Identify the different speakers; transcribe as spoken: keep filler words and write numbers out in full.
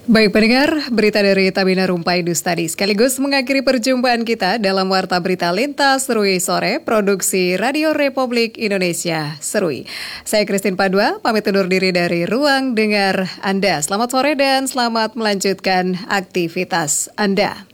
Speaker 1: Baik pendengar, berita dari Tabina Rumpai Dus tadi sekaligus mengakhiri perjumpaan kita dalam Warta Berita Lintas Serui Sore, produksi Radio Republik Indonesia, Serui. Saya Christine Padua, pamit undur diri dari Ruang Dengar Anda. Selamat sore dan selamat melanjutkan aktivitas Anda.